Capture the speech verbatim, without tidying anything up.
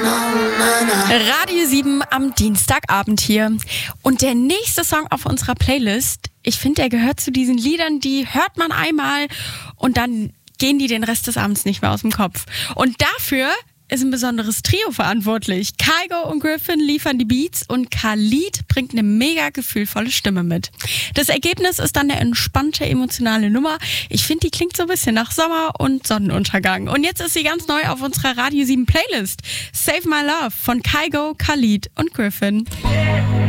Radio sieben am Dienstagabend hier. Und der nächste Song auf unserer Playlist, ich finde, der gehört zu diesen Liedern, die hört man einmal und dann gehen die den Rest des Abends nicht mehr aus dem Kopf. Und dafür ist ein besonderes Trio verantwortlich. Kygo und Griffin liefern die Beats und Khalid bringt eine mega gefühlvolle Stimme mit. Das Ergebnis ist dann eine entspannte, emotionale Nummer. Ich finde, die klingt so ein bisschen nach Sommer und Sonnenuntergang. Und jetzt ist sie ganz neu auf unserer Radio sieben Playlist. Save My Love von Kygo, Khalid und Griffin.